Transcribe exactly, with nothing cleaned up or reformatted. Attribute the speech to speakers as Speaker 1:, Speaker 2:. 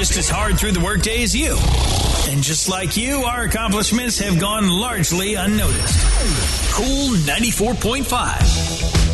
Speaker 1: just as hard through the workday as you. And just like you, our accomplishments have gone largely unnoticed. Cool ninety-four point five.